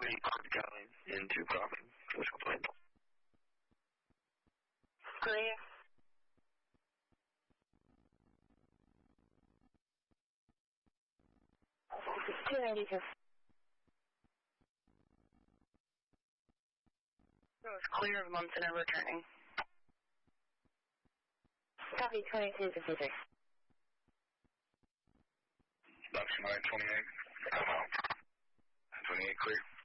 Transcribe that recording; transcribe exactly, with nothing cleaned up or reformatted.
three, going into Bravo. First complaint. Clear. two ninety-two. It was clear of Munson and returning. Copy twenty-two fifty-six. Box nine twenty-eight. twenty-eight clear.